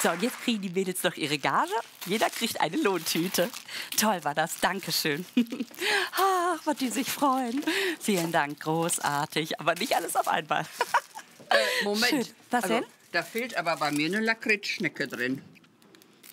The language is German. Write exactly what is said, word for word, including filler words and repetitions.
So, und jetzt kriegen die Mädels noch ihre Gage. Jeder kriegt eine Lohntüte. Toll war das, Dankeschön. Ach, was die sich freuen. Vielen Dank, großartig. Aber nicht alles auf einmal. Äh, Moment. Schön. Was also, denn? Da fehlt aber bei mir eine Lakritzschnecke drin.